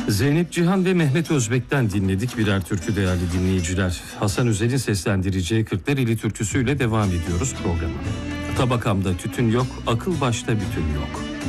Zeynep Cihan ve Mehmet Özbek'ten dinledik birer türkü değerli dinleyiciler. Hasan Üzer'in seslendireceği Kırklareli türküsüyle devam ediyoruz programa. Tabakamda tütün yok, akıl başta bütün yok.